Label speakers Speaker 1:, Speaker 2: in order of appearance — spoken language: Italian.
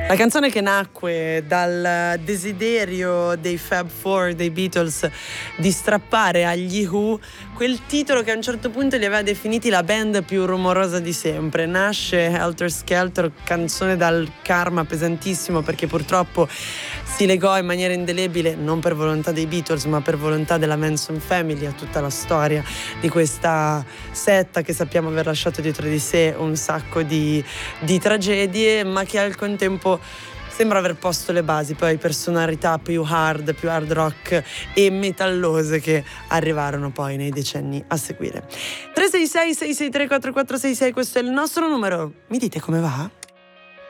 Speaker 1: La canzone che nacque dal desiderio dei Fab Four, dei Beatles, di strappare agli Who quel titolo che a un certo punto li aveva definiti la band più rumorosa di sempre. Nasce Helter Skelter, canzone dal karma pesantissimo, perché purtroppo si legò in maniera indelebile, non per volontà dei Beatles ma per volontà della Manson Family, a tutta la storia di questa setta che sappiamo aver lasciato dietro di sé un sacco di tragedie, ma che al contempo sembra aver posto le basi poi ai personalità più hard rock e metallose che arrivarono poi nei decenni a seguire. 366 663 4466, questo è il nostro numero. Mi dite come va?